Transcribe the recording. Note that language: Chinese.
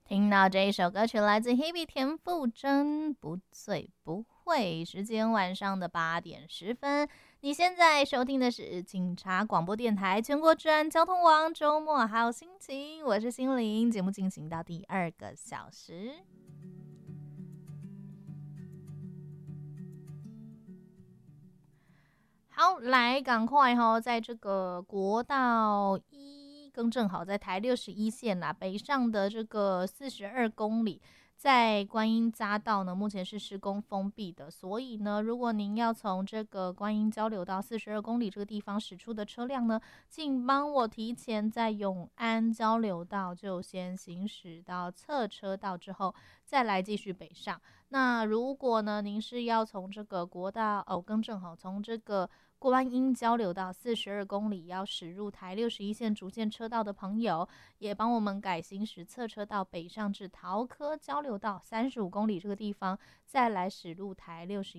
听到这一首歌曲来自 Hebe 田馥甄，不醉不会。时间晚上的8点10分，你现在收听的是警察广播电台全国治安交通网周末好心情，我是心灵，节目进行到第2个小时。好，来赶快在这个国道更正好，在台61线北上的这个42公里，在观音匝道呢，目前是施工封闭的，所以呢，如果您要从这个观音交流道42公里这个地方驶出的车辆呢，请帮我提前在永安交流道就先行驶到侧车道之后，再来继续北上。那如果呢，您是要从这个国道更正好，从这个观音交流道42公里要驶入台61线主线车道的朋友，也帮我们改行驶侧车道北上至桃科交流道35公里这个地方，再来驶入台61